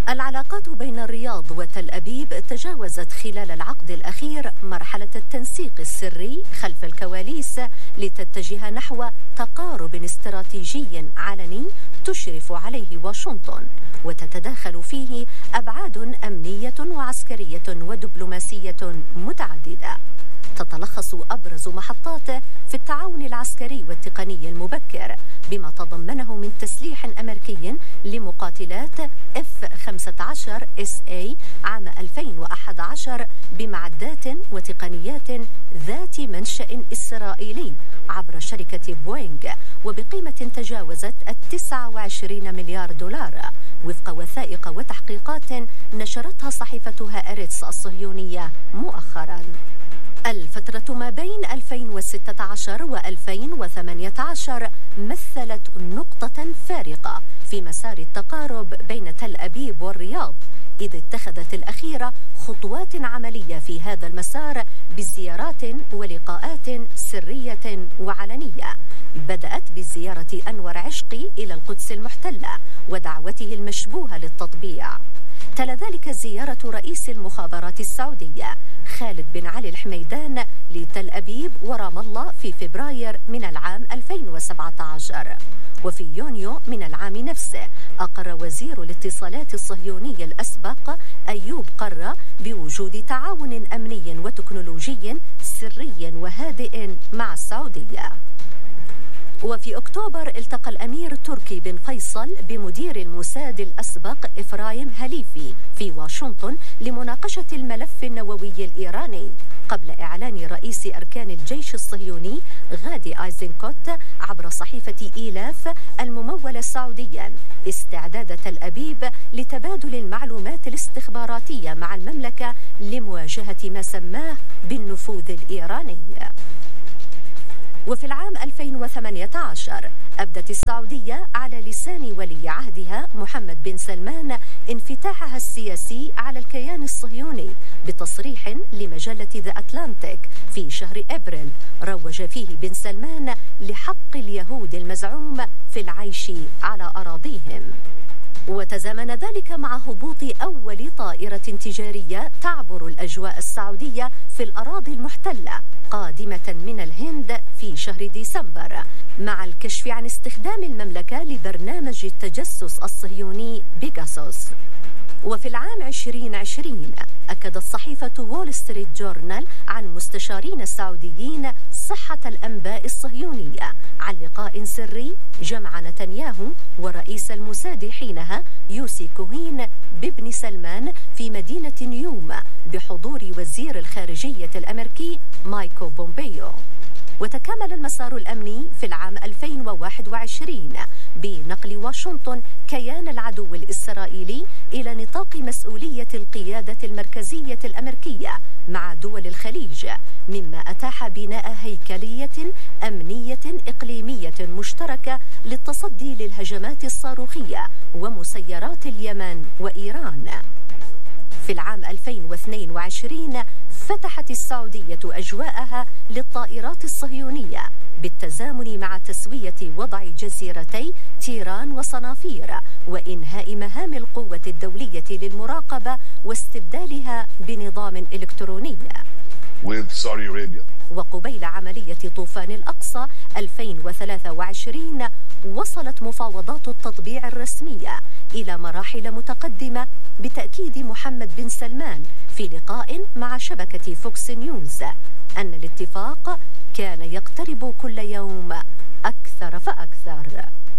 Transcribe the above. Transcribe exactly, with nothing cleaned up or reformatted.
العلاقات بين الرياض وتل أبيب تجاوزت خلال العقد الأخير مرحلة التنسيق السري خلف الكواليس لتتجه نحو تقارب استراتيجي علني تشرف عليه واشنطن، وتتداخل فيه أبعاد أمنية وعسكرية ودبلوماسية متعددة. تتلخص أبرز محطاته في التعاون العسكري والتقني المبكر بما تضمنه من تسليح أمريكي لمقاتلات إف خمسة عشر إس إيه عام ألفين وأحد عشر بمعدات وتقنيات ذات منشأ إسرائيلي عبر شركة بوينغ وبقيمة تجاوزت التسعة وعشرين مليار دولار وفق وثائق وتحقيقات نشرتها صحيفة هآرتس الصهيونية مؤخرا. الفترة ما بين ألفين وستة عشر وألفين وثمانية عشر مثلت نقطة فارقة في مسار التقارب بين تل أبيب والرياض، إذ اتخذت الأخيرة خطوات عملية في هذا المسار بزيارات ولقاءات سرية وعلنية. بدأت بزيارة أنور عشقي إلى القدس المحتلة ودعوته المشبوهة للتطبيع. تلا ذلك زيارة رئيس المخابرات السعودية خالد بن علي الحميدان لتل أبيب ورام الله في فبراير من العام ألفين وسبعة عشر. وفي يونيو من العام نفسه أقر وزير الاتصالات الصهيوني الأسبق أيوب قرة بوجود تعاون أمني وتكنولوجي سري وهادئ مع السعودية. وفي أكتوبر التقى الأمير تركي بن فيصل بمدير الموساد الأسبق إفرايم هليفي في واشنطن لمناقشة الملف النووي الإيراني، قبل إعلان رئيس أركان الجيش الصهيوني غادي آيزنكوت عبر صحيفة إيلاف الممولة سعوديا استعداد تل أبيب لتبادل المعلومات الاستخباراتية مع المملكة لمواجهة ما سماه بالنفوذ الإيراني. وفي العام ألفين وثمانية عشر أبدت السعودية على لسان ولي عهدها محمد بن سلمان انفتاحها السياسي على الكيان الصهيوني بتصريح لمجلة ذا أتلانتيك في شهر أبريل روج فيه بن سلمان لحق اليهود المزعوم في العيش على أراضيهم. وتزامن ذلك مع هبوط أول طائرة تجارية تعبر الأجواء السعودية في الأراضي المحتلة قادمة من الهند في شهر ديسمبر، مع الكشف عن استخدام المملكة لبرنامج التجسس الصهيوني بيغاسوس. وفي العام ألفين وعشرين أكدت صحيفة وول ستريت جورنال عن مستشارين سعوديين صحة الأنباء الصهيونية عن لقاء سري جمع نتنياهو ورئيس الموساد حينها يوسي كوهين بابن سلمان في مدينة نيوم بحضور وزير الخارجية الأمريكي مايكو بومبيو. وتكامل المسار الأمني في العام ألفين وواحد وعشرين بنقل واشنطن كيان العدو الإسرائيلي إلى نطاق مسؤولية القيادة المركزية الأمريكية مع دول الخليج، مما أتاح بناء هيكلية أمنية إقليمية مشتركة للتصدي للهجمات الصاروخية ومسيرات اليمن وإيران. في العام ألفين واثنين وعشرين فتحت السعودية أجواءها للطائرات الصهيونية بالتزامن مع تسوية وضع جزيرتي تيران وصنافير وإنهاء مهام القوة الدولية للمراقبة واستبدالها بنظام إلكتروني. with Saudi Arabia. وقبيل عملية طوفان الأقصى ألفين وثلاثة وعشرين وصلت مفاوضات التطبيع الرسمية إلى مراحل متقدمة بتأكيد محمد بن سلمان في لقاء مع شبكة فوكس نيوز أن الاتفاق كان يقترب كل يوم أكثر فأكثر.